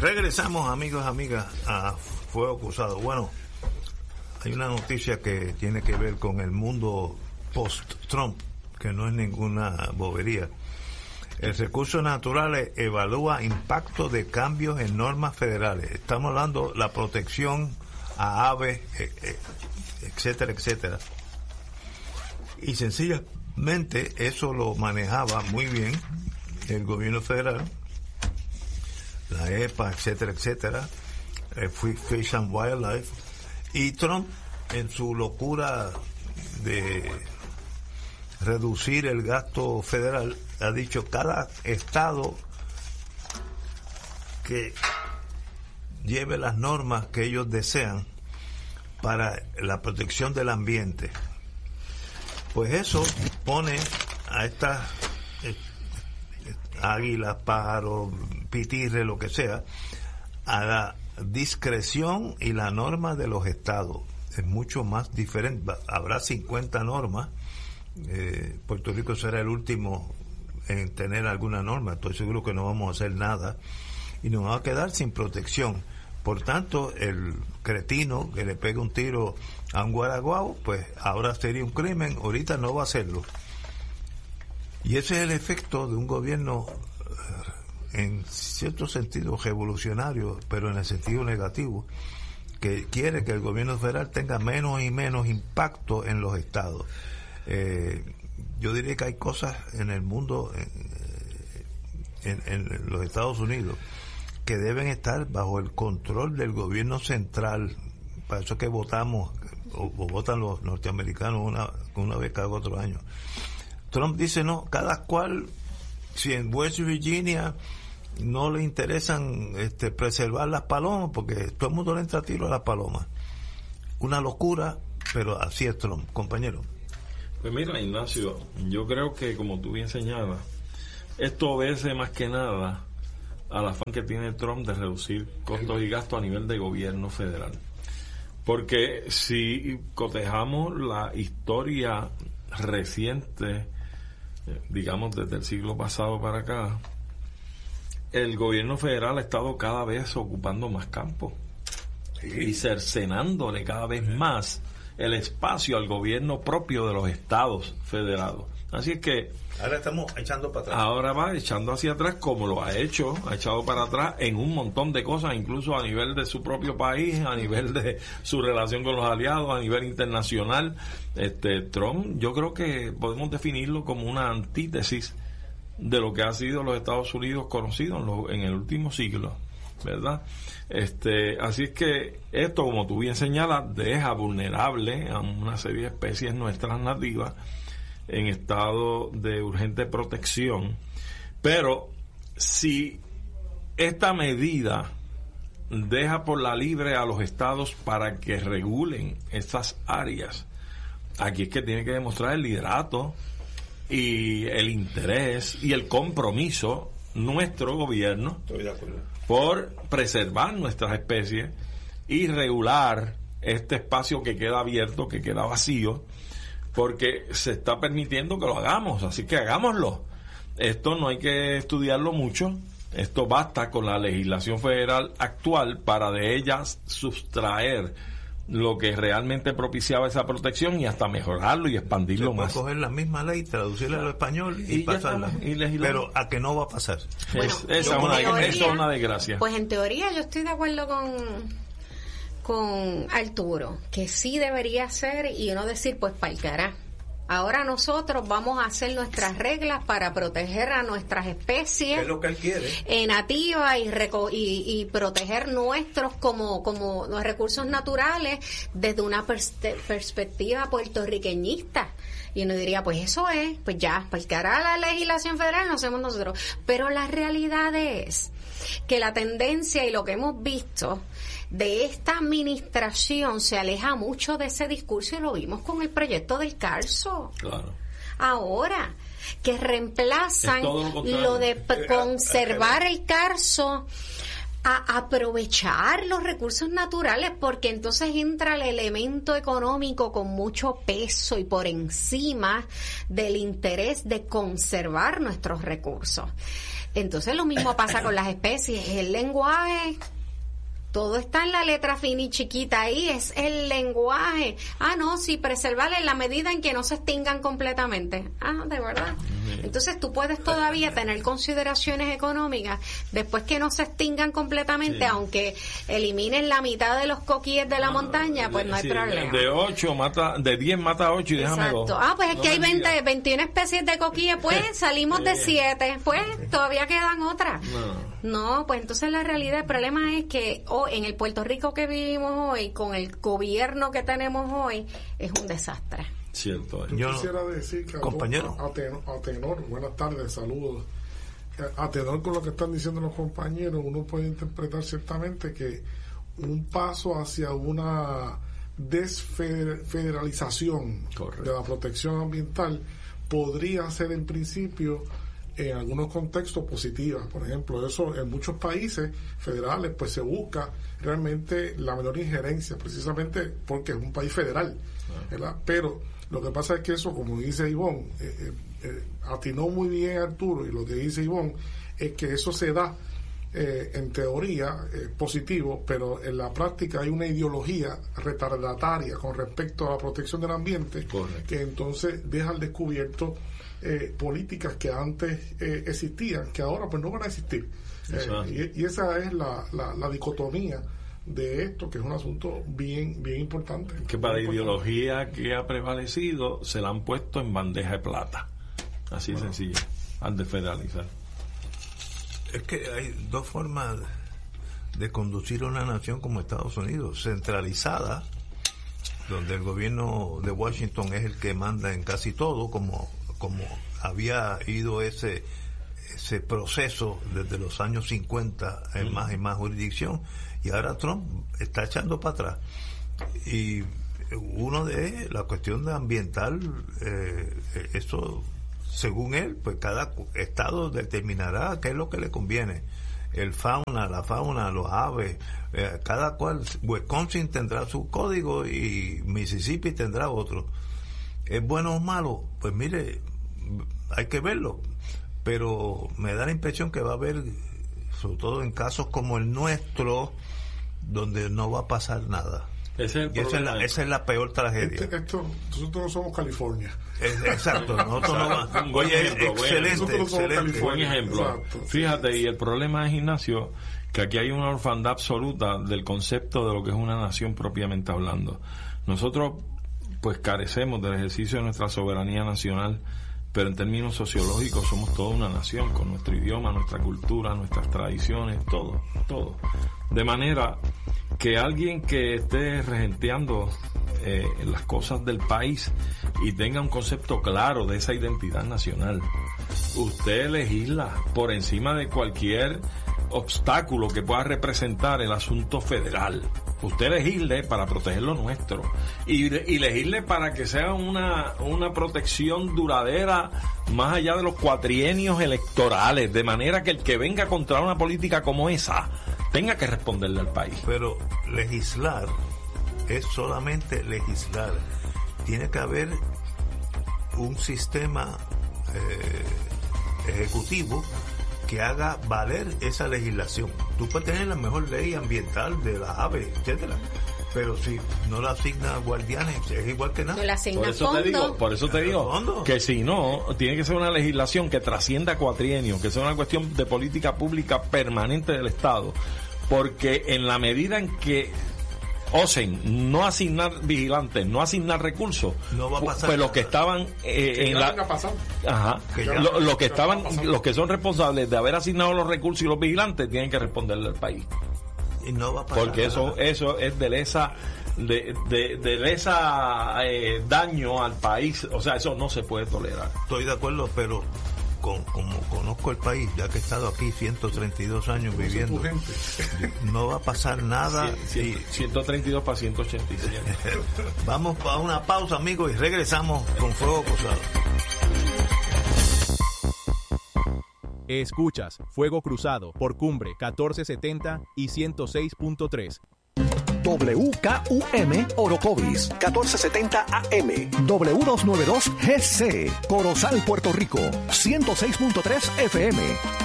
Regresamos, amigos, amigas, a Fuego Cruzado. Bueno, hay una noticia que tiene que ver con el mundo post-Trump, que no es ninguna bobería. El Recursos Naturales evalúa impacto de cambios en normas federales. Estamos hablando de la protección a aves, etcétera, etcétera. Y sencillamente eso lo manejaba muy bien el gobierno federal, la EPA, etcétera, etcétera, Fish and Wildlife, y Trump, en su locura de reducir el gasto federal, ha dicho cada estado que lleve las normas que ellos desean para la protección del ambiente. Pues eso pone a estas águilas, pájaros, pitirres, lo que sea, a la discreción y la norma de los estados. Es mucho más diferente. Habrá 50 normas. Puerto Rico será el último en tener alguna norma. Estoy seguro que no vamos a hacer nada y nos va a quedar sin protección. Por tanto, el cretino que le pega un tiro a un guaraguao, pues ahora sería un crimen, ahorita no va a hacerlo. Y ese es el efecto de un gobierno en cierto sentido revolucionario, pero en el sentido negativo, que quiere que el gobierno federal tenga menos y menos impacto en los estados. Yo diría que hay cosas en el mundo, en los Estados Unidos, que deben estar bajo el control del gobierno central. Para eso que votamos, o votan los norteamericanos una vez cada 4 años. Trump dice no, cada cual, si en West Virginia no le interesan preservar las palomas, porque todo el mundo le entra a tiro a las palomas. Una locura, pero así es Trump, compañero. Pues mira, Ignacio, yo creo que, como tú bien señalas, esto obedece más que nada al afán que tiene Trump de reducir costos y gastos a nivel de gobierno federal. Porque si cotejamos la historia reciente, digamos desde el siglo pasado para acá, el gobierno federal ha estado cada vez ocupando más campo y cercenándole cada vez más el espacio al gobierno propio de los estados federados. Así es que ahora estamos echando para atrás. Ahora va echando hacia atrás, como lo ha hecho, ha echado para atrás en un montón de cosas, incluso a nivel de su propio país, a nivel de su relación con los aliados, a nivel internacional. Trump, yo creo que podemos definirlo como una antítesis de lo que ha sido los Estados Unidos conocidos en el último siglo, ¿verdad? Así es que esto, como tú bien señalas, deja vulnerable a una serie de especies nuestras nativas en estado de urgente protección. Pero si esta medida deja por la libre a los estados para que regulen estas áreas, aquí es que tiene que demostrar el liderato y el interés y el compromiso nuestro gobierno. Estoy de acuerdo. Por preservar nuestras especies y regular este espacio que queda abierto, que queda vacío, porque se está permitiendo que lo hagamos, así que hagámoslo. Esto no hay que estudiarlo mucho, esto basta con la legislación federal actual para de ellas sustraer lo que realmente propiciaba esa protección y hasta mejorarlo y expandirlo más. Coger la misma ley, traducirla al español y pasarla. Pero a que no va a pasar. Bueno, Esa es una desgracia. Pues en teoría yo estoy de acuerdo con Arturo, que sí debería ser, y uno decir, pues palcará. Ahora nosotros vamos a hacer nuestras reglas para proteger a nuestras especies. Es lo que él quiere. Nativas y proteger nuestros como los recursos naturales desde una perspectiva puertorriqueñista. Y uno diría, pues eso es, pues ya, palcará la legislación federal, no hacemos nosotros. Pero la realidad es que la tendencia y lo que hemos visto de esta administración se aleja mucho de ese discurso, y lo vimos con el proyecto del Carso. Claro. Ahora, que reemplazan lo de conservar el Carso a aprovechar los recursos naturales, porque entonces entra el elemento económico con mucho peso y por encima del interés de conservar nuestros recursos. Entonces lo mismo pasa con las especies, el lenguaje. Todo está en la letra fina y chiquita ahí, es el lenguaje. No, sí, preservar en la medida en que no se extingan completamente. De verdad. Entonces tú puedes todavía tener consideraciones económicas después que no se extingan completamente, aunque eliminen la mitad de los coquíes de la montaña, pues no hay problema. De 10 mata 8 y déjame 2. Pues es que hay 21 especies de coquíes, pues salimos de 7, pues todavía quedan otras. No, pues entonces la realidad, el problema es que en el Puerto Rico que vivimos hoy, con el gobierno que tenemos hoy, es un desastre. Cierto. Yo quisiera decir que compañero, a tenor, buenas tardes, saludos. A tenor con lo que están diciendo los compañeros, uno puede interpretar ciertamente que un paso hacia una desfederalización de la protección ambiental podría ser en principio en algunos contextos positivas. Por ejemplo, eso en muchos países federales pues se busca realmente la menor injerencia, precisamente porque es un país federal, ¿verdad? Pero lo que pasa es que eso, como dice Ivonne, atinó muy bien Arturo, y lo que dice Ivonne es que eso se da en teoría positivo, pero en la práctica hay una ideología retardataria con respecto a la protección del ambiente. Correcto. Que entonces deja al descubierto políticas que antes existían, que ahora pues no van a existir. Y esa es la dicotomía de esto, que es un asunto bien importante. Que para la ideología que ha prevalecido se la han puesto en bandeja de plata. Así de sencillo, al desfederalizar. Es que hay dos formas de conducir una nación como Estados Unidos: centralizada, donde el gobierno de Washington es el que manda en casi todo, como había ido ese proceso desde los años 50 en más y más jurisdicción, y ahora Trump está echando para atrás. Y uno de la cuestión de ambiental, eso, según él, pues cada estado determinará qué es lo que le conviene. La fauna, los aves, cada cual. Wisconsin tendrá su código y Mississippi tendrá otro. ¿Es bueno o malo? Pues mire, hay que verlo, pero me da la impresión que va a haber, sobre todo en casos como el nuestro, donde no va a pasar nada. Esa es la peor tragedia. Nosotros no somos California. Exacto, nosotros no vamos. Oye, excelente. Buen ejemplo. Exacto, fíjate, y el problema es, Ignacio, que aquí hay una orfandad absoluta del concepto de lo que es una nación propiamente hablando. Nosotros pues carecemos del ejercicio de nuestra soberanía nacional, pero en términos sociológicos somos toda una nación, con nuestro idioma, nuestra cultura, nuestras tradiciones, todo. De manera que alguien que esté regenteando las cosas del país y tenga un concepto claro de esa identidad nacional, usted legisla por encima de cualquier obstáculo que pueda representar el asunto federal. Usted legisle para proteger lo nuestro y legisle para que sea una protección duradera más allá de los cuatrienios electorales, de manera que el que venga contra una política como esa tenga que responderle al país. Pero legislar es solamente legislar. Tiene que haber un sistema ejecutivo que haga valer esa legislación. Tú puedes tener la mejor ley ambiental de las aves, etcétera, pero si no la asigna guardianes, es igual que nada. No la asigna por eso te digo que si no, tiene que ser una legislación que trascienda cuatrienio, que sea una cuestión de política pública permanente del Estado, porque en la medida en que osen no asignar vigilantes, no asignar recursos, no va a pasar pues los que estaban los que son responsables de haber asignado los recursos y los vigilantes tienen que responderle al país. Y no va a pasar porque nada. eso es de daño al país, o sea, eso no se puede tolerar. Estoy de acuerdo, pero como conozco el país, ya que he estado aquí 132 años viviendo, no va a pasar nada. 132 para 187. Vamos a una pausa, amigos, y regresamos con Fuego Cruzado. Escuchas Fuego Cruzado por Cumbre 1470 y 106.3. WKUM Orocovis 1470 AM, W292 GC, Corozal, Puerto Rico 106.3 FM.